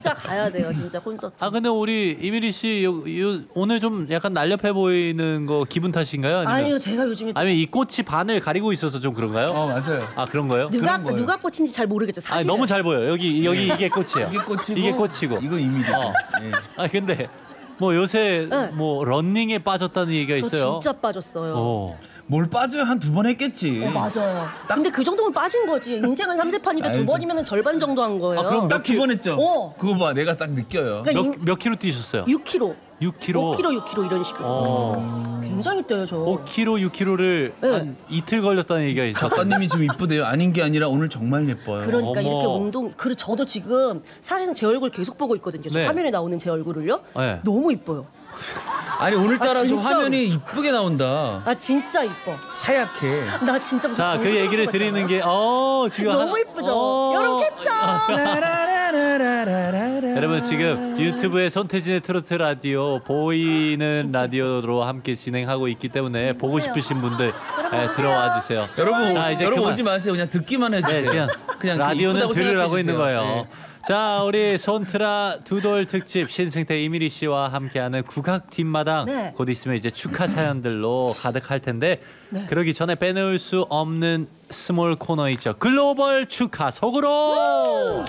진짜 가야 돼요, 진짜 콘서트. 아 근데 우리 이미리 씨 오늘 좀 약간 날렵해 보이는 거 기분 탓인가요? 아니요, 제가 요즘에 아니면 이 꽃이 반을 가리고 있어서 좀 그런가요? 맞아요. 아 그런 거요? 누가 꽃인지 잘 모르겠죠, 사실. 아니, 너무 잘 보여. 여기 이게 꽃이에요. 이게 꽃이고 이거 이미리. 예. 아 근데 뭐 요새 뭐 런닝에 빠졌다는 얘기가 저 있어요. 진짜 빠졌어요. 뭘 빠져요? 한 2번 했겠지. 맞아요. 근데 그 정도면 빠진 거지. 인생은 3세판인데 2번이면 절반 정도 한 거예요. 아, 그럼 딱 2번 했죠? 그거 봐, 내가 딱 느껴요. 그러니까 몇 킬로 뛰셨어요? 6kg. 6kg. 5kg 이런 식으로. 굉장히 뛰어요, 저. 5kg, 6kg를 한 이틀 걸렸다는 얘기가 있어요. 작가님이 지금 이쁘대요. 아닌 게 아니라 오늘 정말 예뻐요. 그러니까 어머. 이렇게 운동. 그리고 저도 지금 사실은 제 얼굴 계속 보고 있거든요. 저 네. 화면에 나오는 제 얼굴을요. 네. 너무 이뻐요. 아니 오늘따라 좀 진짜로. 화면이 이쁘게 나온다. 아 진짜 이뻐. 하얗게. 나 진짜 무슨 자, 그 광고 얘기를 들어본 드리는 것 게 지금 너무 이쁘죠. 여러분 캡처. 여러분 지금 유튜브에 손태진의 트로트 라디오 보이는 라디오로 함께 진행하고 있기 때문에 보고 보세요. 싶으신 분들 여러분 들어와 주세요. 여러분, 자, 이제 여러분 그만. 오지 마세요. 그냥 듣기만 해주세요. 네, 그냥 라디오는 이쁘다고 들으라고 생각해 있는 주세요. 거예요. 네. 자, 우리 손트라 두돌 특집 신승태 이미리 씨와 함께하는 국악 뒷마당 네. 곧 있으면 이제 축하 사연들로 가득할 텐데 그러기 전에 빼놓을 수 없는 스몰 코너 있죠. 글로벌 축하 속으로.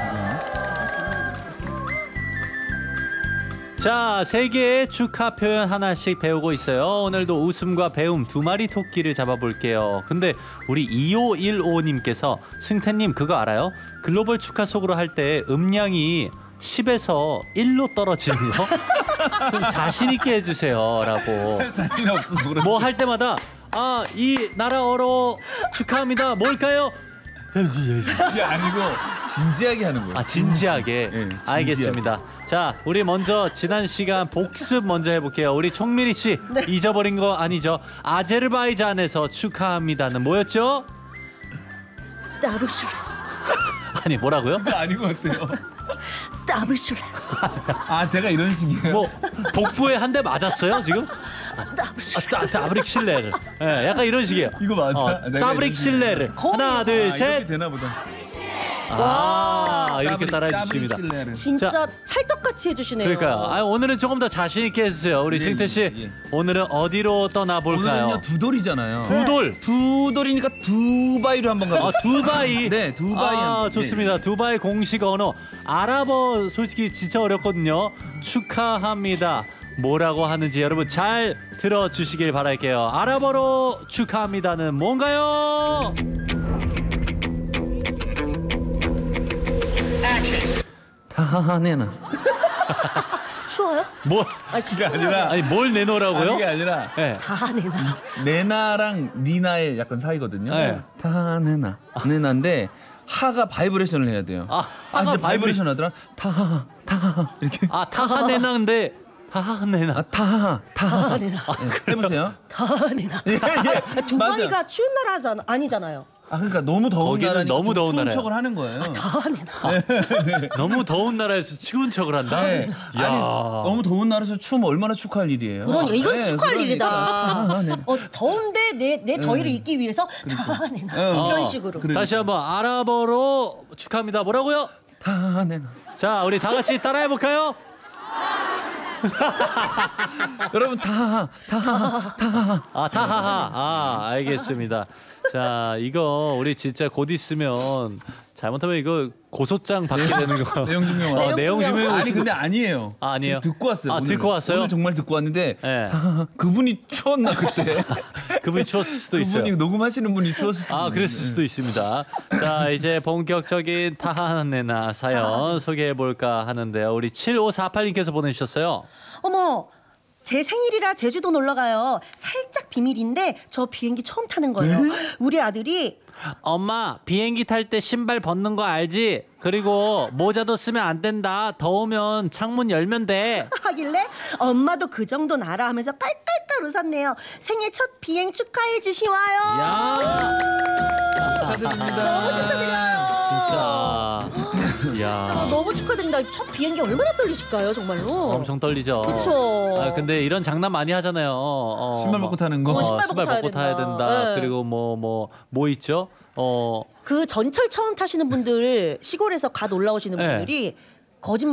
자, 세계의 축하 표현 하나씩 배우고 있어요. 오늘도 웃음과 배움 두 마리 토끼를 잡아볼게요. 근데 우리 2515님께서 승태님 그거 알아요? 글로벌 축하 속으로 할 때 음량이 10에서 1로 떨어지는 거? 좀 자신 있게 해주세요라고. 자신이 없어서 그런. 뭐 할 때마다 이 나라어로 축하합니다. 뭘까요? 이게 아니고 진지하게 하는 거예요. 진지하게. 네, 진지하게. 알겠습니다. 자, 우리 먼저 지난 시간 복습 먼저 해볼게요. 우리 총미리 씨 잊어버린 거 아니죠? 아제르바이잔에서 축하합니다는 뭐였죠? 따블슐. 아니 뭐라고요? 그거 아닌 것 같아요. 따블슐. 아 제가 이런 식이에요. 뭐 복부에 한 대 맞았어요 지금? 따블슐. 따브릭 실레를. 예, 약간 이런 식이에요. 이거 맞아? 내가 따브릭 이런 실레를. 하나, 둘, 이렇게 셋. 되나 보다. 이렇게 따라해 주십니다. 진짜 찰떡같이 해주시네요. 그러니까요. 오늘은 조금 더 자신 있게 해주세요. 우리 네, 승태 씨. 예. 오늘은 어디로 떠나볼까요? 오늘은요 두돌이잖아요. 두돌. 두돌이니까 두바이로 한번 가볼까요? 두바이. 네, 두바이 한번. 좋습니다. 두바이 공식 언어 아랍어 솔직히 진짜 어렵거든요. 축하합니다. 뭐라고 하는지 여러분 잘 들어주시길 바랄게요. 아랍어로 축하합니다는 뭔가요? 다 내놔. 추워요? 뭐? 그게 아니라 아니 뭘 내놓으라고요? 그게 아니라 네. 다 내놔. 네나랑 니나의 약간 사이거든요. 네. 다 내놔. 네나인데 하가 바이브레이션을 해야 돼요. 하가 이제 바이브레이션 하더라. 타 이렇게. 타하네나인데 타하네나. 타 내놔. 해보세요. 다 내놔. 예, 두바이가 추운 나라 아니잖아요. 그러니까 너무 더운 거기는 나라니까 너무 좀 더운 추운 나라예요. 척을 하는 거예요. 다 내놔. 너무 더운 나라에서 추운 척을 한다? 네. 야. 아니 너무 더운 나라에서 추우면 얼마나 축하할 일이에요. 그러니까 이건 네, 축하할 그러니까. 일이다. 더운데 내 더위를 잊기 위해서 다 내놔. 이런 식으로. 다시 한번 아랍어로 축하합니다. 뭐라고요? 다 내놔. 자, 우리 다 같이 따라해 볼까요? 여러분 타하하. 알겠습니다. 자, 이거 우리 진짜 곧 있으면 잘못하면 이거 고소장 받게 되는 거. 내용 증명. 내용 증명. 아니 근데 아니에요. 아니에요? 지금 듣고 왔어요. 오늘. 듣고 왔어요? 오늘 정말 듣고 왔는데 네. 그분이 추웠나 그때. 그분이 추웠을 수도 있어요. 그분이 녹음하시는 분이 추웠을 수도 있어요. 그랬을 수도 있습니다. 자, 이제 본격적인 타하네나 사연 소개해 볼까 하는데요. 우리 7548님께서 보내주셨어요. 어머. 제 생일이라 제주도 놀러 가요. 살짝 비밀인데 저 비행기 처음 타는 거예요. 우리 아들이 엄마, 비행기 탈 때 신발 벗는 거 알지? 그리고 모자도 쓰면 안 된다. 더우면 창문 열면 돼. 하길래 엄마도 그 정도는 알아 하면서 깔깔깔 웃었네요. 생일 첫 비행 축하해 주시와요. 야, 축하드립니다. 진짜. 야, 너무 축하드립니다. 첫 비행기 얼마나 떨리실까요, 정말로? 엄청 떨리죠. 그쵸. 근데 이런 장난 많이 하잖아요. 신발 벗고 타는 거. 신발 벗고 타야 타야 된다. 된다. 네. 그리고 뭐 있죠? 그 전철 처음 타시는 분들 시골에서 갓 올라오시는 네. 분들이 거짓말